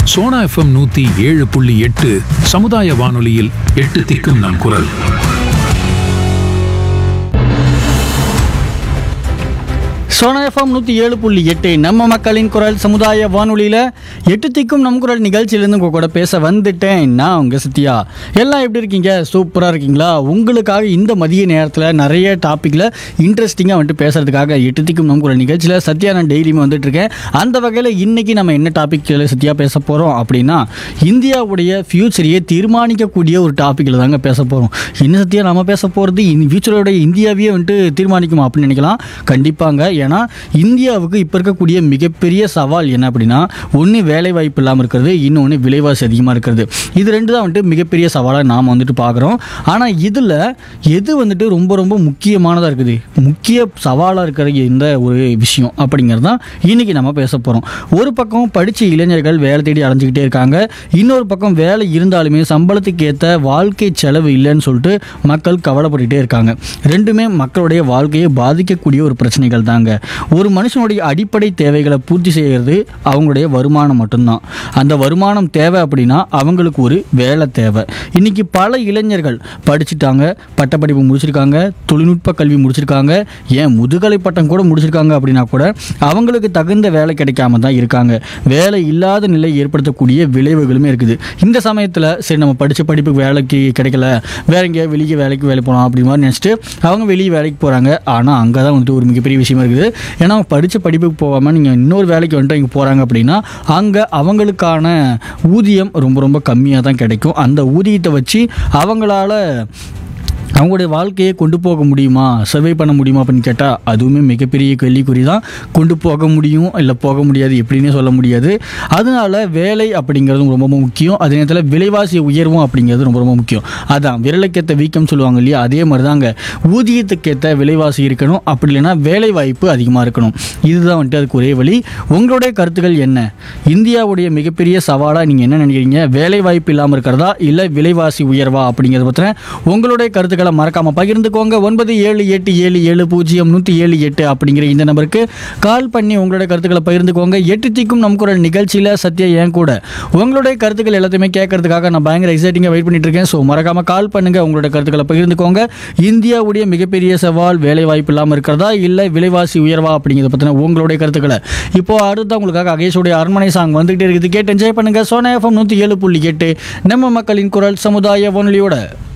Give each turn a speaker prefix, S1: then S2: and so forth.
S1: Sona FM 107.8 சமுதாய வானொலியில் 8 திக்கும் நம் குரல்.
S2: சோனா எஃப்எம் 107.8 நம்ம மக்களின் குரல் சமுதாய வானொலியில் 8 திக்கும் நம் குரல் நிகழ்ச்சியிலேருந்து உங்கள் கூட பேச வந்துட்டேன். நான் உங்கள் சத்யா. எல்லாம் எப்படி இருக்கீங்க? சூப்பராக இருக்கீங்களா? உங்களுக்காக இந்த மதிய நேரத்தில் நிறைய டாப்பிக்கில் இன்ட்ரெஸ்டிங்காக வந்துட்டு பேசுகிறதுக்காக 8 திக்கும் நம் குரல் நிகழ்ச்சியில் சத்யா நான் டெய்லியுமே வந்துட்டுருக்கேன். அந்த வகையில் இன்றைக்கி நம்ம என்ன டாப்பிக்கில் சத்யா பேச போகிறோம் அப்படின்னா, இந்தியாவுடைய ஃப்யூச்சரையே தீர்மானிக்கக்கூடிய ஒரு டாப்பிக்கில் தாங்க பேச போகிறோம். என்ன சத்யா நம்ம பேச போகிறது ஃப்யூச்சரோடைய இந்தியாவையே வந்துட்டு தீர்மானிக்குமா அப்படின்னு நினைக்கலாம். கண்டிப்பாங்க. ஏன்னா இந்தியாவுக்கு இப்போ இருக்கக்கூடிய மிகப்பெரிய சவால் என்ன அப்படின்னா, ஒன்று வேலை வாய்ப்பு இல்லாமல் இருக்கிறது, இன்னொன்று விலைவாசி அதிகமாக இருக்கிறது. இது ரெண்டு தான் வந்துட்டு மிகப்பெரிய சவாலாக நாம் வந்துட்டு பார்க்குறோம். ஆனால் இதில் எது வந்துட்டு ரொம்ப ரொம்ப முக்கியமானதாக இருக்குது, முக்கிய சவாலாக இருக்கிற இந்த ஒரு விஷயம் அப்படிங்கிறது தான் இன்றைக்கி நம்ம பேச போகிறோம். ஒரு பக்கம் படித்த இளைஞர்கள் வேலை தேடி அலைஞ்சிக்கிட்டே இருக்காங்க, இன்னொரு பக்கம் வேலை இருந்தாலுமே சம்பளத்துக்கு ஏற்ற வாழ்க்கை செலவு இல்லைன்னு சொல்லிட்டு மக்கள் கவலைப்பட்டுகிட்டே இருக்காங்க. ரெண்டுமே மக்களுடைய வாழ்க்கையை பாதிக்கக்கூடிய ஒரு பிரச்சனைகள் தாங்க. ஒரு மனுஷனுடைய அடிப்படை தேவைகளை பூர்த்தி செய்கிறது அவங்களுடைய வருமானம் மட்டும்தான். அந்த வருமானம் தேவை அப்படின்னா அவங்களுக்கு ஒரு வேலை தேவை. இன்னைக்கு பல இளைஞர்கள் படிச்சுட்டாங்க, பட்டப்படிப்பு முடிச்சிருக்காங்க, தொழில்நுட்ப கல்வி முடிச்சிருக்காங்க, ஏன் முதுகலை பட்டம் கூட முடிச்சிருக்காங்க அப்படின்னா கூட அவங்களுக்கு தகுந்த வேலை கிடைக்காம தான் இருக்காங்க. வேலை இல்லாத நிலை ஏற்படுத்தக்கூடிய விளைவுகளுமே இருக்குது. இந்த சமயத்தில் சரி நம்ம படித்த படிப்புக்கு வேலைக்கு கிடைக்கல, வேற எங்கேயா வெளியே வேலைக்கு போகலாம் அப்படி மாதிரி நினச்சிட்டு அவங்க வெளியே வேலைக்கு போகிறாங்க. ஆனால் அங்கே தான் வந்துட்டு ஒரு மிகப்பெரிய விஷயமா இருக்குது. ஏன்னா படித்த படிப்புக்கு போகாமல் நீங்கள் இன்னொரு வேலைக்கு வந்துட்டு இங்கே போகிறாங்க அப்படின்னா அங்கே அவங்களுக்கான ஊதியம் ரொம்ப ரொம்ப கம்மியாக தான் கிடைக்கும். அந்த ஊதியத்தை வச்சு அவங்களுடைய வாழ்க்கையை கொண்டு போக முடியுமா, சர்வை பண்ண முடியுமா அப்படின்னு கேட்டால் அதுவுமே மிகப்பெரிய கேள்விக்குறி தான். கொண்டு போக முடியும் இல்லை போக முடியாது எப்படின்னே சொல்ல முடியாது. அதனால வேலை அப்படிங்கிறதும் ரொம்ப ரொம்ப முக்கியம். அதே நேரத்தில் விலைவாசி உயர்வும் அப்படிங்கிறது ரொம்ப ரொம்ப முக்கியம். அதான் விரலுக்கேற்ற வீக்கம் சொல்லுவாங்க இல்லையா, அதே மாதிரி தாங்க ஊதியத்துக்கேற்ற விலைவாசி இருக்கணும், அப்படி இல்லைன்னா வேலை வாய்ப்பு அதிகமாக இருக்கணும். இதுதான் வந்துட்டு அதுக்கு ஒரே வழி. உங்களுடைய கருத்துக்கள் என்ன? இந்தியாவுடைய மிகப்பெரிய சவாலாக நீங்கள் என்ன நினைக்கிறீங்க? வேலை வாய்ப்பு இல்லாமல் இருக்கிறதா இல்லை விலைவாசி உயர்வா அப்படிங்கிறத பற்றின உங்களுடைய கருத்துக்களை மறக்காம பகிர்ந்துக்கோங்க. 9787070178 அப்படிங்கிற இந்த நம்பருக்கு கால் பண்ணி உங்களுடைய கருத்துக்களை பகிர்ந்துக்கோங்க. 8 திக்கும் நம் குரல் நிகழ்ச்சியில் சத்யா ஏன் கூட உங்களுடைய கருத்துக்கள் எல்லாத்தையுமே கேட்கறதுக்காக நான் பயங்கர எக்ஸைட்டிங்காக வெயிட் பண்ணிட்டு இருக்கேன். ஸோ மறக்காம கால் பண்ணுங்க, உங்களுடைய கருத்துக்களை பகிர்ந்துக்கோங்க. இந்தியாவுடைய மிகப்பெரிய சவால் வேலை வாய்ப்பு இல்லாமல் இருக்கிறதா இல்லை விலைவாசி உயர்வா அப்படிங்கிறத பற்றின உங்களுடைய கருத்துக்களை இப்போ அடுத்த உங்களுக்காக அகேஷோடைய அரண்மனை சாங் வந்துகிட்டே இருக்குது. கேட்டு என்ஜாய் பண்ணுங்க. சோனா எஃப்எம் 107.8 நம்ம மக்களின் குரல் சமுதாய வானொலியோட.